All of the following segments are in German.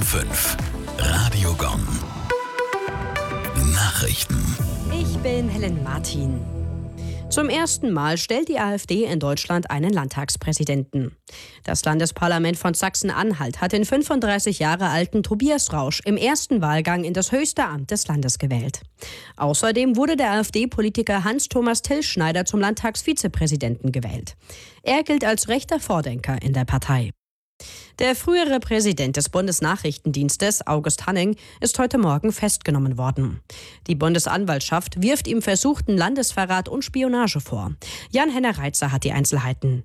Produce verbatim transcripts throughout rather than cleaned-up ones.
fünf. Radiogon. Nachrichten. Ich bin Helen Martin. Zum ersten Mal stellt die AfD in Deutschland einen Landtagspräsidenten. Das Landesparlament von Sachsen-Anhalt hat den fünfunddreißig Jahre alten Tobias Rausch im ersten Wahlgang in das höchste Amt des Landes gewählt. Außerdem wurde der AfD-Politiker Hans-Thomas Tillschneider zum Landtagsvizepräsidenten gewählt. Er gilt als rechter Vordenker in der Partei. Der frühere Präsident des Bundesnachrichtendienstes, August Hanning, ist heute Morgen festgenommen worden. Die Bundesanwaltschaft wirft ihm versuchten Landesverrat und Spionage vor. Jan-Henner Reitzer hat die Einzelheiten.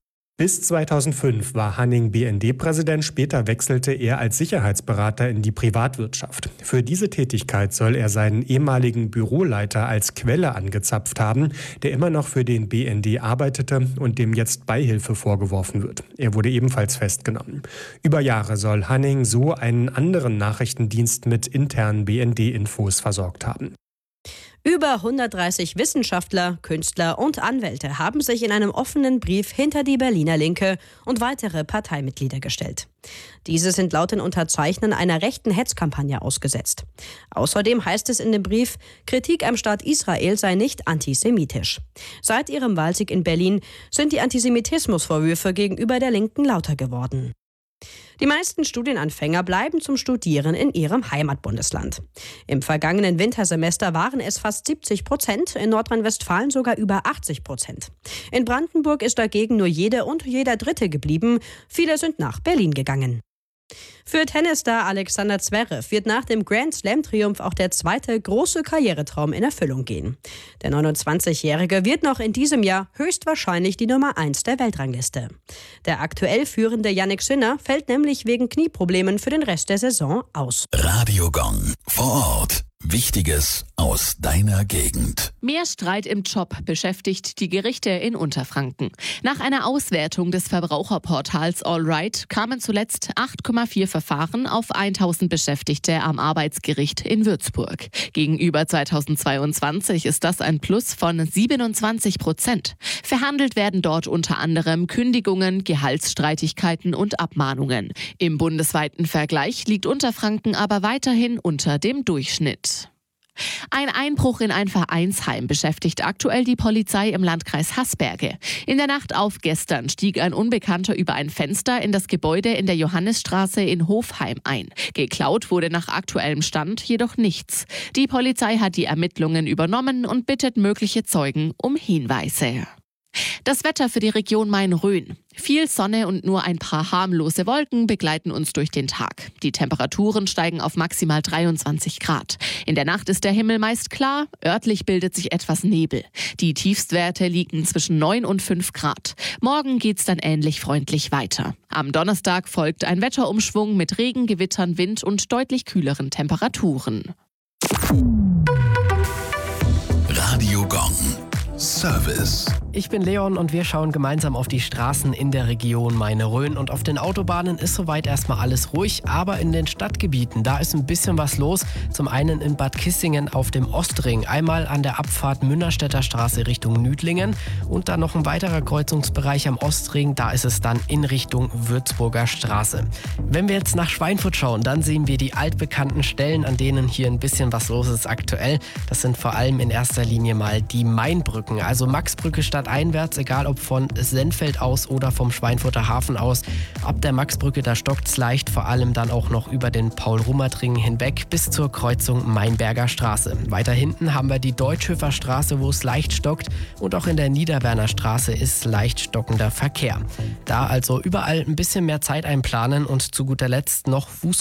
Bis zweitausendfünf war Hanning B N D-Präsident, später wechselte er als Sicherheitsberater in die Privatwirtschaft. Für diese Tätigkeit soll er seinen ehemaligen Büroleiter als Quelle angezapft haben, der immer noch für den B N D arbeitete und dem jetzt Beihilfe vorgeworfen wird. Er wurde ebenfalls festgenommen. Über Jahre soll Hanning so einen anderen Nachrichtendienst mit internen B N D-Infos versorgt haben. Über hundertdreißig Wissenschaftler, Künstler und Anwälte haben sich in einem offenen Brief hinter die Berliner Linke und weitere Parteimitglieder gestellt. Diese sind laut den Unterzeichnern einer rechten Hetzkampagne ausgesetzt. Außerdem heißt es in dem Brief, Kritik am Staat Israel sei nicht antisemitisch. Seit ihrem Wahlsieg in Berlin sind die Antisemitismusvorwürfe gegenüber der Linken lauter geworden. Die meisten Studienanfänger bleiben zum Studieren in ihrem Heimatbundesland. Im vergangenen Wintersemester waren es fast siebzig Prozent, in Nordrhein-Westfalen sogar über achtzig Prozent. In Brandenburg ist dagegen nur jede und jeder Dritte geblieben. Viele sind nach Berlin gegangen. Für Tennisstar Alexander Zverev wird nach dem Grand-Slam-Triumph auch der zweite große Karrieretraum in Erfüllung gehen. Der neunundzwanzigjährige wird noch in diesem Jahr höchstwahrscheinlich die Nummer eins der Weltrangliste. Der aktuell führende Jannik Sinner fällt nämlich wegen Knieproblemen für den Rest der Saison aus. Radiogon. Vor Ort. Wichtiges aus deiner Gegend. Mehr Streit im Job beschäftigt die Gerichte in Unterfranken. Nach einer Auswertung des Verbraucherportals AllRight kamen zuletzt acht Komma vier Verfahren auf tausend Beschäftigte am Arbeitsgericht in Würzburg. Gegenüber zweitausendzweiundzwanzig ist das ein Plus von siebenundzwanzig Prozent. Verhandelt werden dort unter anderem Kündigungen, Gehaltsstreitigkeiten und Abmahnungen. Im bundesweiten Vergleich liegt Unterfranken aber weiterhin unter dem Durchschnitt. Ein Einbruch in ein Vereinsheim beschäftigt aktuell die Polizei im Landkreis Haßberge. In der Nacht auf gestern stieg ein Unbekannter über ein Fenster in das Gebäude in der Johannisstraße in Hofheim ein. Geklaut wurde nach aktuellem Stand jedoch nichts. Die Polizei hat die Ermittlungen übernommen und bittet mögliche Zeugen um Hinweise. Das Wetter für die Region Main-Rhön. Viel Sonne und nur ein paar harmlose Wolken begleiten uns durch den Tag. Die Temperaturen steigen auf maximal dreiundzwanzig Grad. In der Nacht ist der Himmel meist klar, örtlich bildet sich etwas Nebel. Die Tiefstwerte liegen zwischen neun und fünf Grad. Morgen geht's dann ähnlich freundlich weiter. Am Donnerstag folgt ein Wetterumschwung mit Regen, Gewittern, Wind und deutlich kühleren Temperaturen. Radiogon. Service. Ich bin Leon und wir schauen gemeinsam auf die Straßen in der Region Main-Rhön. Und auf den Autobahnen ist soweit erstmal alles ruhig, aber in den Stadtgebieten, da ist ein bisschen was los. Zum einen in Bad Kissingen auf dem Ostring, einmal an der Abfahrt Münnerstädter Straße Richtung Nüdlingen und dann noch ein weiterer Kreuzungsbereich am Ostring, da ist es dann in Richtung Würzburger Straße. Wenn wir jetzt nach Schweinfurt schauen, dann sehen wir die altbekannten Stellen, an denen hier ein bisschen was los ist aktuell. Das sind vor allem in erster Linie mal die Mainbrücken. Also Maxbrücke stadteinwärts, egal ob von Sennfeld aus oder vom Schweinfurter Hafen aus. Ab der Maxbrücke, da stockt es leicht, vor allem dann auch noch über den Paul-Rummert-Ring hinweg bis zur Kreuzung Mainberger Straße. Weiter hinten haben wir die Deutschhöfer Straße, wo es leicht stockt, und auch in der Niederwerner Straße ist leicht stockender Verkehr. Da also überall ein bisschen mehr Zeit einplanen und zu guter Letzt noch Fuß